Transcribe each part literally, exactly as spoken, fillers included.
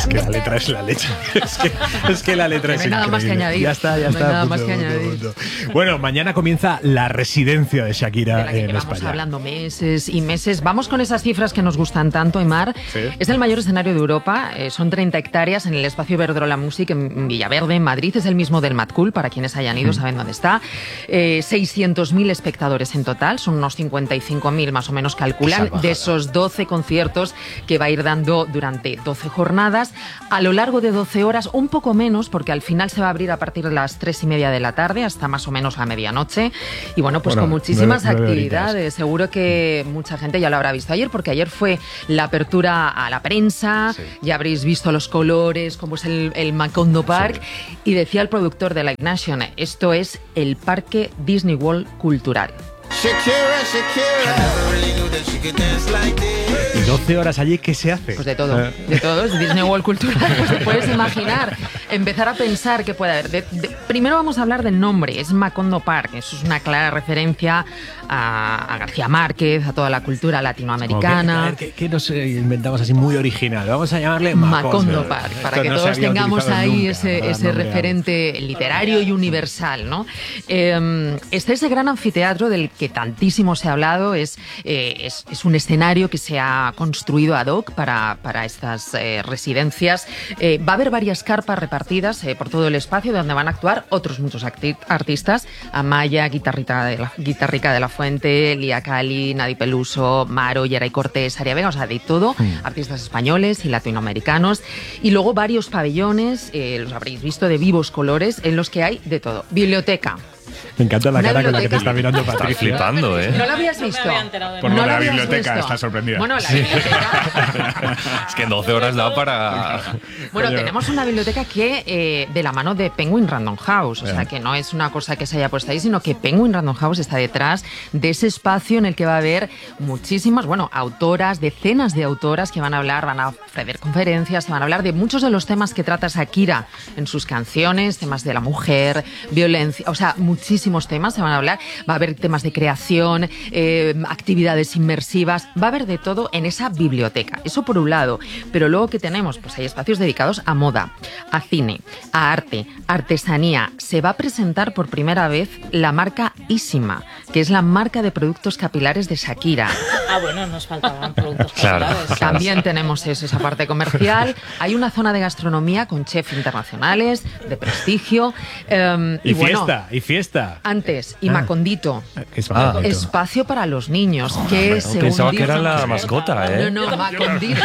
que la letra es la leche. Es que, es que la letra no es hay nada increíble. más que añadir. Ya está, ya no está. hay nada punto, más que punto, añadir. punto. Bueno, mañana comienza la residencia de Shakira De la que en llevamos España. hablando meses y meses. Vamos con esas cifras que nos gustan tanto, Aimar. Sí. Es el mayor escenario de Europa. Eh, son treinta hectáreas en el espacio Iberdrola Music en Villaverde, en Madrid. Es el mismo del Mad Cool, para quienes hayan ido, mm. saben dónde está. Eh, seiscientos mil espectadores en total. Son unos cincuenta y cinco mil más o menos calculan. De esos doce conciertos que va a ir dando durante doce jornadas. A lo largo de doce horas, un poco menos, porque al final se va a abrir a partir de las tres y media de la tarde hasta más o menos la medianoche. Y bueno, pues bueno, con muchísimas nueve, nueve actividades. Horitas. Seguro que mucha gente ya lo habrá visto ayer, porque ayer fue la apertura a la prensa. Sí. Ya habréis visto los colores, como es el, el Macondo Park. Sí. Y decía el productor de Live Nation, esto es el Parque Disney World Cultural. Shakira, Shakira. ¿Y doce horas allí qué se hace? Pues de todo, de todo, es Disney World Cultural, pues te puedes imaginar, empezar a pensar qué puede haber. De, de, primero vamos a hablar del nombre, es Macondo Park, eso es una clara referencia a, a García Márquez, a toda la cultura latinoamericana. A ver, ¿qué, qué nos inventamos así muy original? Vamos a llamarle Macondo, Macondo Park, para Esto que no todos tengamos ahí nunca, ese, ese referente algo. literario y universal, ¿no? Eh, este es el gran anfiteatro del que tantísimo se ha hablado, es, eh, es, es un escenario que se ha construido ad hoc para, para estas eh, residencias. Eh, va a haber varias carpas repartidas eh, por todo el espacio donde van a actuar otros muchos artistas. Amaya, Guitarrica de la, Guitarrica de la Fuente, Lía Cali, Nadi Peluso, Maro, Yeray Cortés, Aria Vega, o sea, de todo, mm. artistas españoles y latinoamericanos. Y luego varios pabellones, eh, los habréis visto, de vivos colores, en los que hay de todo. Biblioteca. Me encanta la cara con la que te está mirando Patricia. Está flipando, ¿eh? ¿No lo habías visto? No me había enterado de Por ¿No la lo biblioteca, visto? está sorprendida. Bueno, la biblioteca... Es que en doce horas da para... Bueno, Coño. tenemos una biblioteca que, eh, de la mano de Penguin Random House, o Bien. sea, que no es una cosa que se haya puesto ahí, sino que Penguin Random House está detrás de ese espacio en el que va a haber muchísimas, bueno, autoras, decenas de autoras que van a hablar, van a ofrecer conferencias, van a hablar de muchos de los temas que trata Shakira en sus canciones, temas de la mujer, violencia, o sea, muchísimos temas se van a hablar. Va a haber temas de creación, eh, actividades inmersivas, va a haber de todo en esa biblioteca. Eso por un lado. Pero luego, ¿qué tenemos? Pues hay espacios dedicados a moda, a cine, a arte, artesanía. Se va a presentar por primera vez la marca Issima, que es la marca de productos capilares de Shakira. Ah, bueno, nos faltaban productos Claro, capilares. claro. También tenemos eso, esa parte comercial. Hay una zona de gastronomía con chefs internacionales, de prestigio. Eh, Y, y bueno, fiesta, y fiesta. antes, y Ah. Macondito. ¿Qué es Ah. Macondito? Espacio para los niños, que Bueno, según pensaba que dicen- era la mascota, ¿eh? No, no, Macondito.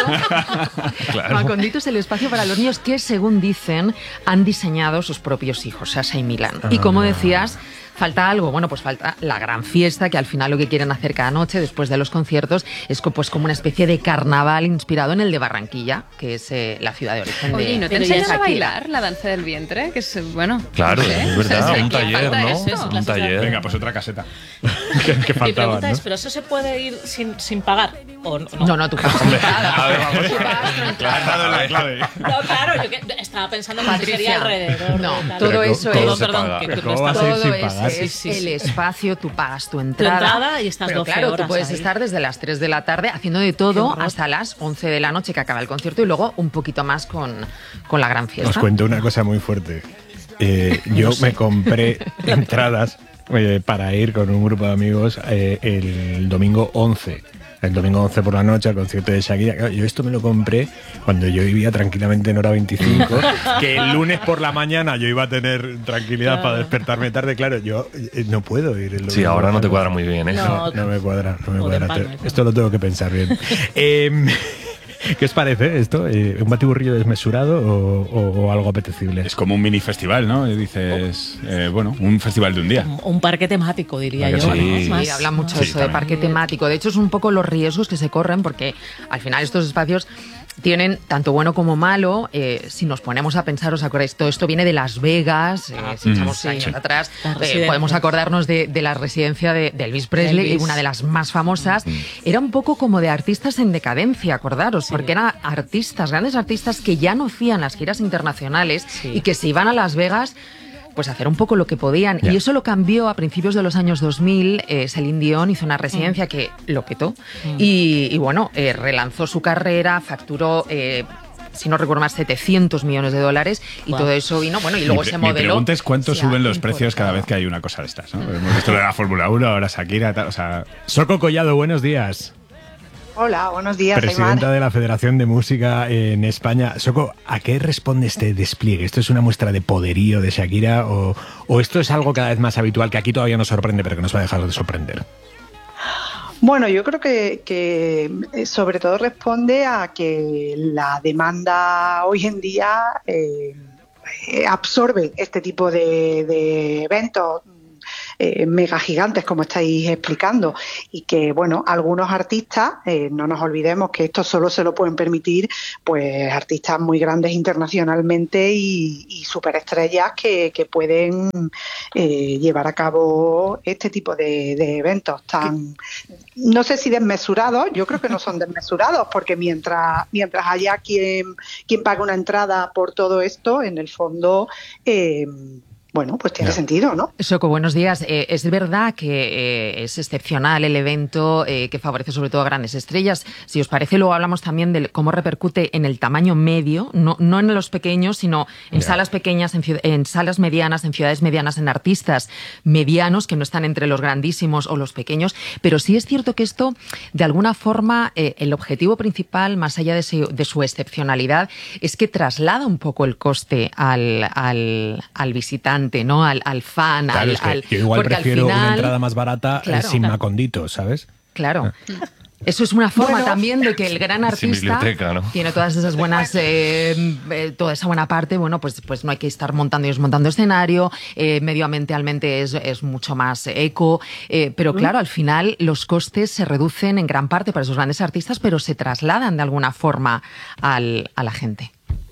Claro. Macondito es el espacio para los niños que, según dicen, han diseñado sus propios hijos, Sasha y Milan. Y como decías, falta algo. Bueno, pues falta la gran fiesta, que al final lo que quieren hacer cada noche después de los conciertos es co- pues como una especie de carnaval inspirado en el de Barranquilla, que es eh, la ciudad de origen de Oye, ¿y no te Pero ya enseñan a Shakira? bailar la danza del vientre? Que es, bueno... Claro, no sé. es O sea, verdad, es que un aquí taller, falta ¿no? eso. Eso, Un clases de- taller. Venga, pues otra caseta. que, que Mi faltaba, pregunta ¿no? es, ¿pero eso se puede ir sin, sin pagar? ¿O no? No, no, tú pagas A entrada. ver, Tú pagas tu entrada. Has dado la clave. No, claro, yo que estaba pensando que Patricia, sería alrededor. no, de tal. todo Pero eso ¿cómo es- se Perdón, paga? que Pero tú ¿cómo no va a estás- ser Todo sin eso pagar? es Sí, sí, sí. el espacio, tú pagas tu Tu entrada. entrada y estás Pero doce claro, horas tú puedes ahí. estar desde las tres de la tarde haciendo de todo hasta las once de la noche que acaba el concierto y luego un poquito más con, con la gran fiesta. Os cuento una cosa muy fuerte. Eh, yo me compré entradas eh, para ir con un grupo de amigos eh, el domingo once. El domingo once por la noche al concierto de Shakira. Claro, yo esto me lo compré cuando yo vivía tranquilamente en hora veinticinco, que el lunes por la mañana yo iba a tener tranquilidad Claro. para despertarme tarde. Claro, yo eh, no puedo ir el domingo. Sí, ahora no te cuadra muy bien, ¿eh? No. No, no me cuadra, no me O de cuadra. empalme. Esto lo tengo que pensar bien. Eh, ¿Qué os parece esto? Eh, ¿Un batiburrillo desmesurado o, o- o algo apetecible? Es como un mini festival, ¿no? Y dices, eh, bueno, un festival de un día. Un, un parque temático, diría ¿A yo. que sí? ¿no? Sí, habla mucho sí, eso de también. parque temático. De hecho, es un poco los riesgos que se corren porque al final estos espacios tienen tanto bueno como malo. Eh, si nos ponemos a pensar, ¿os acordáis? Todo esto viene de Las Vegas. eh, si Mm, echamos sí. años atrás, La eh, residencia. podemos acordarnos de, de la residencia de, de Elvis Presley, Elvis. una de las más famosas. Era un poco como de artistas en decadencia, acordaros, porque eran artistas, grandes artistas que ya no hacían las giras internacionales Sí. y que se iban a Las Vegas pues hacer un poco lo que podían. Ya. Y eso lo cambió a principios de los años dos mil. Eh, Celine Dion hizo una residencia que lo petó. Y, y bueno, eh, relanzó su carrera, facturó... eh, si no recuerdo más, setecientos millones de dólares y Wow. todo eso vino, bueno, y luego mi, se mi modeló. pregunta es cuánto se suben ha los precios cada vez incorporado. que hay una cosa de estas, ¿no? Hemos visto lo de la Fórmula uno, ahora Shakira, tal, o sea... Soco Collado, buenos días. Hola, buenos días, Presidenta Aymar. de la Federación de Música en España. Soco, ¿a qué responde este despliegue? ¿Esto es una muestra de poderío de Shakira o, o esto es algo cada vez más habitual que aquí todavía nos sorprende, pero que nos va a dejar de sorprender? Bueno, yo creo que, que eh, sobre todo responde a que la demanda hoy en día eh, eh, absorbe este tipo de, de eventos eh, mega gigantes, como estáis explicando, y que, bueno, algunos artistas, eh, no nos olvidemos que esto solo se lo pueden permitir pues artistas muy grandes internacionalmente y, y superestrellas que, que pueden eh, llevar a cabo este tipo de, de eventos tan, no sé si desmesurados, yo creo que no son desmesurados, porque mientras mientras haya quien, quien pague una entrada por todo esto, en el fondo... Eh, bueno, pues tiene Ya. sentido, ¿no? Soco, buenos días. Eh, es verdad que eh, es excepcional el evento, eh, que favorece sobre todo a grandes estrellas. Si os parece, luego hablamos también de cómo repercute en el tamaño medio, no, no en los pequeños, sino en Ya. salas pequeñas, en, ciud- en salas medianas, en ciudades medianas, en artistas medianos, que no están entre los grandísimos o los pequeños. Pero sí es cierto que esto, de alguna forma, eh, el objetivo principal, más allá de, ese- de su excepcionalidad, es que traslada un poco el coste al, al, al visitante, ¿no? Al, al fan, Claro, al, es que al- yo igual porque al prefiero una final- entrada más barata eh, Claro. sin Macondito, ¿sabes? Claro. Eso es una forma Bueno. también de que el gran Sin artista biblioteca, ¿no? tiene todas esas buenas, eh, eh, toda esa buena parte. Bueno, pues, pues no hay que estar montando y desmontando escenario. Eh, medioambientalmente es, es mucho más eco. Eh, pero claro, al final los costes se reducen en gran parte para esos grandes artistas, pero se trasladan de alguna forma al, a la gente.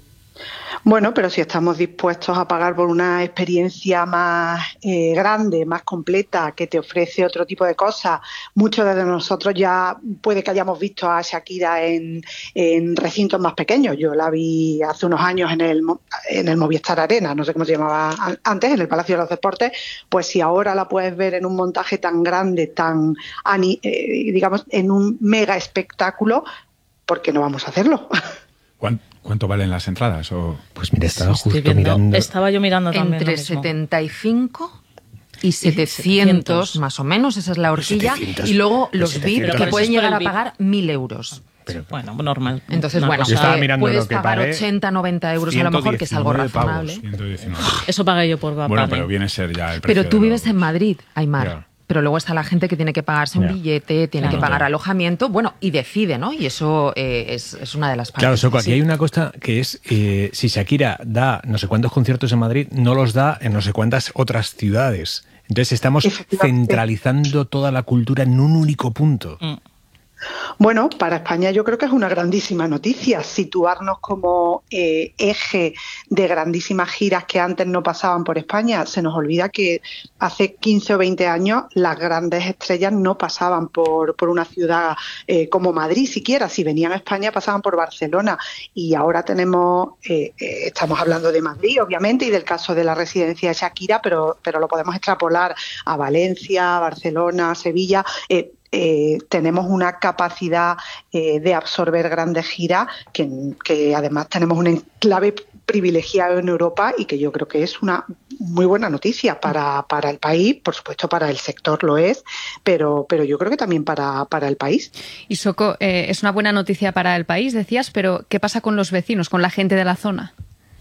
Bueno, pero si estamos dispuestos a pagar por una experiencia más eh, grande, más completa, que te ofrece otro tipo de cosas, muchos de nosotros ya puede que hayamos visto a Shakira en, en recintos más pequeños. Yo la vi hace unos años en el, Mo- en el Movistar Arena, no sé cómo se llamaba an- antes, en el Palacio de los Deportes. Pues si ahora la puedes ver en un montaje tan grande, tan ani- eh, digamos, en un mega espectáculo, ¿por qué no vamos a hacerlo? ¿Cuán- ¿Cuánto valen las entradas? O... Pues mira, estaba Estoy justo viendo- mirando. Estaba yo mirando también. Entre lo mismo. setenta y cinco y setecientos, más o menos, esa es la horquilla. setecientos. Y luego los setecientos. V I P, que Pero pueden eso es por llegar el a V I P. pagar mil euros. Pero- Bueno, normal. Entonces, Una bueno, cosa- Yo estaba eh, mirando puedes lo que pagar pagué, ochenta, noventa euros a lo mejor, que es algo ciento diecinueve razonable. pavos. ciento diecinueve. Eso pagué yo por Bueno, Bapane. pero viene a ser ya el precio. Pero tú de vives lo- en Madrid, Aymar. Ya. Pero luego está la gente que tiene que pagarse un Ya. billete, tiene Claro. que pagar Claro. alojamiento, bueno, y decide, ¿no? Y eso eh, es, es una de las partes. Claro, Soco, aquí Sí. hay una cosa que es, eh, si Shakira da no sé cuántos conciertos en Madrid, no los da en no sé cuántas otras ciudades. Entonces estamos Efectivamente. centralizando toda la cultura en un único punto. Mm. Bueno, para España yo creo que es una grandísima noticia situarnos como eh, eje de grandísimas giras que antes no pasaban por España. Se nos olvida que hace quince o veinte años las grandes estrellas no pasaban por, por una ciudad eh, como Madrid siquiera. Si venían a España pasaban por Barcelona y ahora tenemos, eh, eh, estamos hablando de Madrid obviamente y del caso de la residencia de Shakira, pero, pero lo podemos extrapolar a Valencia, Barcelona, Sevilla. Eh, Eh, tenemos una capacidad eh, de absorber grandes giras que, que además tenemos un enclave privilegiado en Europa y que yo creo que es una muy buena noticia para, para el país, por supuesto para el sector lo es, pero, pero yo creo que también para, para el país. Y Soco, eh, es una buena noticia para el país, decías, pero ¿qué pasa con los vecinos, con la gente de la zona?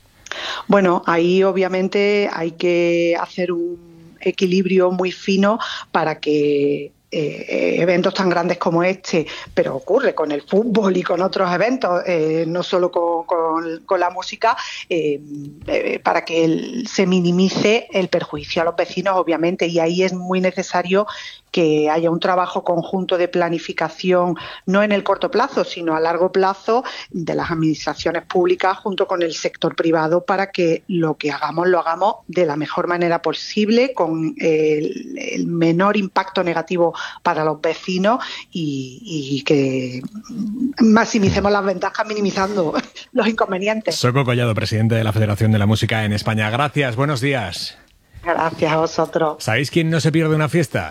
Bueno, ahí obviamente hay que hacer un equilibrio muy fino para que Eh, eventos tan grandes como este, pero ocurre con el fútbol y con otros eventos, eh, no solo con, con, con la música, eh, eh, para que el, se minimice el perjuicio a los vecinos, obviamente, y ahí es muy necesario que haya un trabajo conjunto de planificación, no en el corto plazo, sino a largo plazo, de las administraciones públicas junto con el sector privado para que lo que hagamos lo hagamos de la mejor manera posible, con el, el menor impacto negativo para los vecinos y, y que maximicemos las ventajas minimizando los inconvenientes. Soco Collado, presidente de la Federación de la Música en España. Gracias, buenos días. Gracias a vosotros. ¿Sabéis quién no se pierde una fiesta?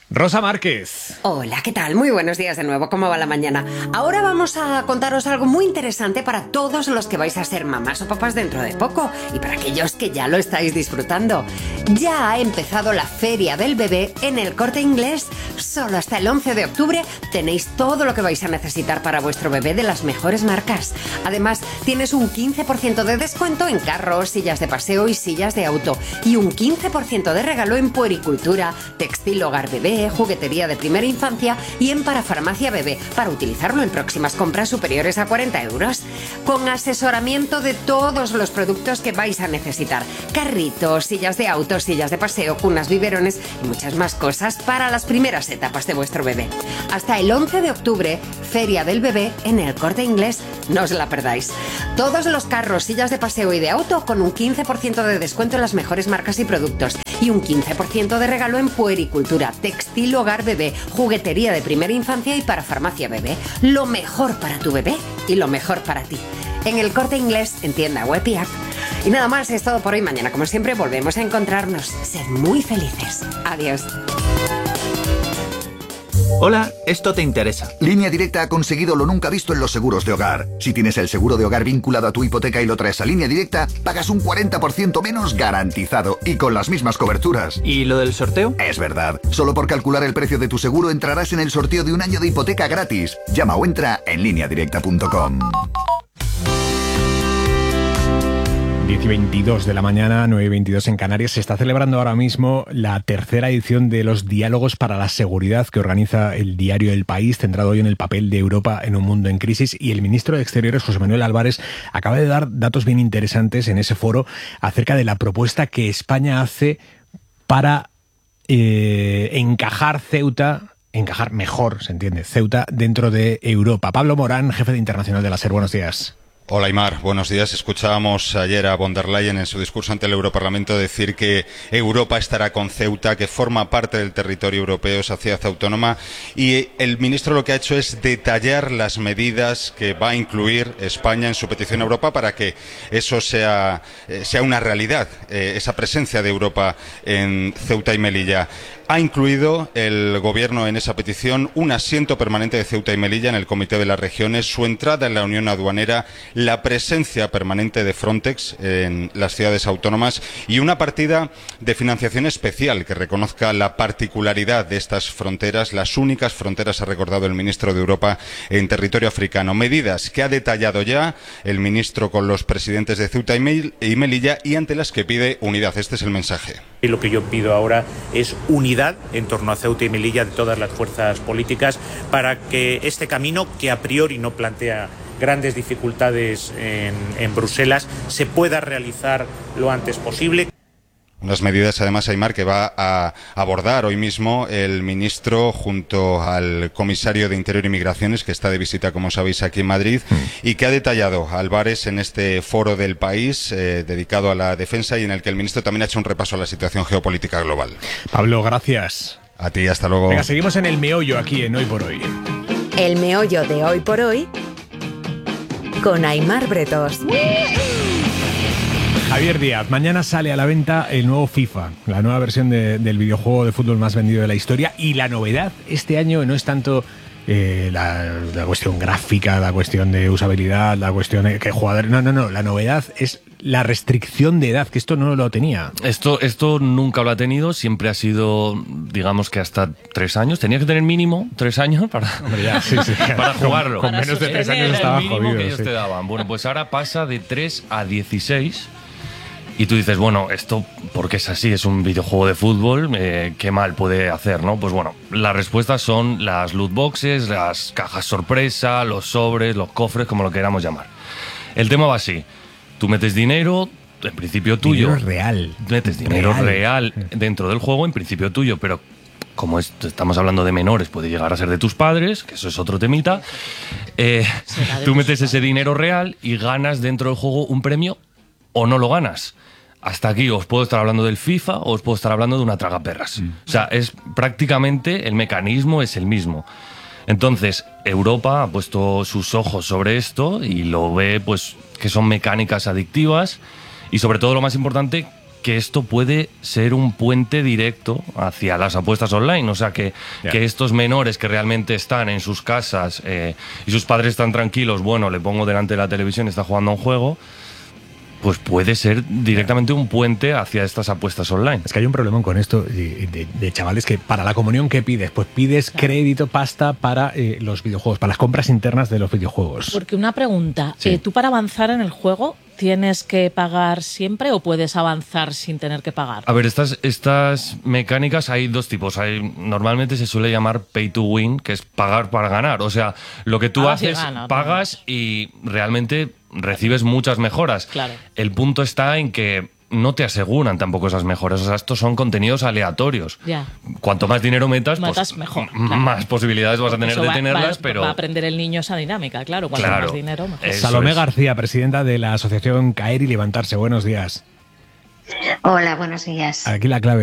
Rosa Márquez. Hola, ¿qué tal? Muy buenos días de nuevo. ¿Cómo va la mañana? Ahora vamos a contaros algo muy interesante para todos los que vais a ser mamás o papás dentro de poco y para aquellos que ya lo estáis disfrutando. Ya ha empezado la Feria del Bebé en El Corte Inglés. Solo hasta el once de octubre tenéis todo lo que vais a necesitar para vuestro bebé de las mejores marcas. Además, tienes un quince por ciento de descuento en carros, sillas de paseo y sillas de auto y un quince por ciento de regalo en puericultura, textil hogar bebé, juguetería de primera infancia y en parafarmacia bebé para utilizarlo en próximas compras superiores a cuarenta euros. Con asesoramiento de todos los productos que vais a necesitar. Carritos, sillas de auto, sillas de paseo, cunas, biberones y muchas más cosas para las primeras etapas de vuestro bebé. Hasta el once de octubre, Feria del Bebé en El Corte Inglés. No os la perdáis. Todos los carros, sillas de paseo y de auto con un quince por ciento de descuento en las mejores marcas y productos. Y un quince por ciento de regalo en puericultura, textil hogar bebé, juguetería de primera infancia y para farmacia bebé. Lo mejor para tu bebé y lo mejor para ti. En El Corte Inglés, en tienda web y app. Y nada más, es todo por hoy. Mañana, como siempre, volvemos a encontrarnos. Sed muy felices. Adiós. Hola, esto te interesa. Línea Directa ha conseguido lo nunca visto en los seguros de hogar. Si tienes el seguro de hogar vinculado a tu hipoteca y lo traes a Línea Directa, pagas un cuarenta por ciento menos garantizado y con las mismas coberturas. ¿Y lo del sorteo? Es verdad. Solo por calcular el precio de tu seguro entrarás en el sorteo de un año de hipoteca gratis. Llama o entra en línea directa punto com. diez y veintidós de la mañana, nueve y veintidós en Canarias. Se está celebrando ahora mismo la tercera edición de los Diálogos para la Seguridad que organiza el diario El País, centrado hoy en el papel de Europa en un mundo en crisis. Y el ministro de Exteriores, José Manuel Álvarez, acaba de dar datos bien interesantes en ese foro acerca de la propuesta que España hace para eh, encajar Ceuta, encajar mejor, se entiende, Ceuta dentro de Europa. Pablo Morán, jefe de Internacional de la SER, buenos días. Hola Aymar, buenos días. Escuchábamos ayer a von der Leyen en su discurso ante el Europarlamento decir que Europa estará con Ceuta, que forma parte del territorio europeo, esa ciudad autónoma, y el ministro lo que ha hecho es detallar las medidas que va a incluir España en su petición a Europa para que eso sea, sea una realidad, eh, esa presencia de Europa en Ceuta y Melilla. Ha incluido el Gobierno en esa petición un asiento permanente de Ceuta y Melilla en el Comité de las Regiones, su entrada en la Unión Aduanera, la presencia permanente de Frontex en las ciudades autónomas y una partida de financiación especial que reconozca la particularidad de estas fronteras, las únicas fronteras, ha recordado el ministro de Europa, en territorio africano. Medidas que ha detallado ya el ministro con los presidentes de Ceuta y Melilla y ante las que pide unidad. Este es el mensaje. Y lo que yo pido ahora es unidad en torno a Ceuta y Melilla de todas las fuerzas políticas para que este camino, que a priori no plantea grandes dificultades en, en Bruselas, se pueda realizar lo antes posible. Unas medidas, además, Aymar, que va a abordar hoy mismo el ministro junto al comisario de Interior y Migraciones, que está de visita, como sabéis, aquí en Madrid, y que ha detallado Álvarez en este foro del País eh, dedicado a la defensa y en el que el ministro también ha hecho un repaso a la situación geopolítica global. Pablo, gracias. A ti, hasta luego. Venga, seguimos en el meollo aquí en Hoy por Hoy. El meollo de Hoy por Hoy con Aymar Bretos. Javier Díaz, mañana sale a la venta el nuevo FIFA, la nueva versión de, del videojuego de fútbol más vendido de la historia, y la novedad este año no es tanto eh, la, la cuestión gráfica, la cuestión de usabilidad, la cuestión de que jugadores... No, no, no, la novedad es la restricción de edad, que esto no lo tenía. Esto, esto nunca lo ha tenido, siempre ha sido, digamos que hasta tres años. Tenía que tener mínimo tres años para, Hombre, ya, sí, sí. para jugarlo. Con, con menos de tres años estaba jodido. Que ellos sí. te daban. Bueno, pues ahora pasa de tres a dieciséis. Y tú dices, bueno, esto, porque es así, es un videojuego de fútbol, eh, ¿qué mal puede hacer, no? Pues bueno, las respuestas son las loot boxes, las cajas sorpresa, los sobres, los cofres, como lo queramos llamar. El tema va así, tú metes dinero, en principio tuyo. Dinero real. Metes dinero real, real dentro del juego, en principio tuyo, pero como es, estamos hablando de menores, puede llegar a ser de tus padres, que eso es otro temita. Eh, tú metes ese dinero real y ganas dentro del juego un premio o no lo ganas. Hasta aquí os puedo estar hablando del FIFA o os puedo estar hablando de una tragaperras. Mm. O sea, es prácticamente el mecanismo es el mismo. Entonces, Europa ha puesto sus ojos sobre esto y lo ve, pues, que son mecánicas adictivas y, sobre todo, lo más importante, que esto puede ser un puente directo hacia las apuestas online. O sea, que, yeah. que estos menores que realmente están en sus casas eh, y sus padres están tranquilos, bueno, le pongo delante de la televisión y está jugando a un juego, pues puede ser directamente un puente hacia estas apuestas online. Es que hay un problema con esto de, de, de chavales que para la comunión, ¿qué pides? Pues pides claro. crédito, pasta para eh, los videojuegos, para las compras internas de los videojuegos. Porque una pregunta, sí. eh, ¿tú para avanzar en el juego tienes que pagar siempre o puedes avanzar sin tener que pagar? A ver, estas, estas mecánicas hay dos tipos. Hay, normalmente se suele llamar pay to win, que es pagar para ganar. O sea, lo que tú Pagas haces, y ganas, pagas ¿no? y realmente recibes muchas mejoras. Claro. El punto está en que no te aseguran tampoco esas mejoras. O sea, estos son contenidos aleatorios. Ya. Cuanto más dinero metas, Metas pues mejor, m- claro. más posibilidades vas a tener Eso de va, tenerlas, va, pero... va a aprender el niño esa dinámica, claro. Cuanto Claro. más dinero, mejor. Eso Salomé es. García, presidenta de la asociación Caer y Levantarse. Buenos días. Hola, buenos días. Aquí la clave.